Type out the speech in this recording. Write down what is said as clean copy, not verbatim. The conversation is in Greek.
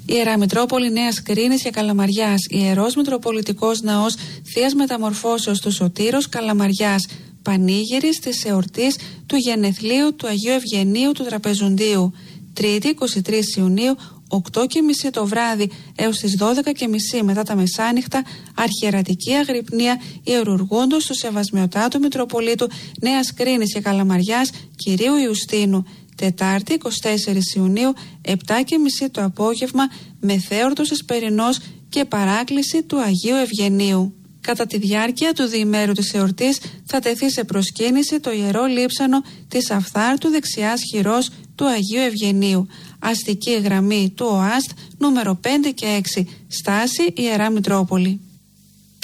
Ιερά Μητρόπολη Νέας Κρίνης και Καλαμαριάς, Ιερός Μητροπολιτικός Ναός Θείας Μεταμορφώσεως του Σωτήρος Καλαμαριάς, πανήγυρης της εορτής του γενεθλίου του Αγίου Ευγενίου του Τραπεζουντίου, Τρίτη 23 Ιουνίου, 8:30 το βράδυ έως τις 12:30 μετά τα μεσάνυχτα, αρχιερατική αγρυπνία ιερουργούντος του Σεβασμιωτάτου Μητροπολίτου Νέας Κρίνης και Καλαμαριάς Κυρίου Ιουστίνου. Τετάρτη 24 Ιουνίου, 7:30 το απόγευμα, μεθέορτος Εσπερινός και παράκληση του Αγίου Ευγενίου. Κατά τη διάρκεια του διημέρου της εορτής θα τεθεί σε προσκύνηση το ιερό λείψανο της Αφθάρτου δεξιάς χειρός του Αγίου Ευγενίου. Αστική γραμμή του ΟΑΣΤ νούμερο 5 και 6, στάση Ιερά Μητρόπολη.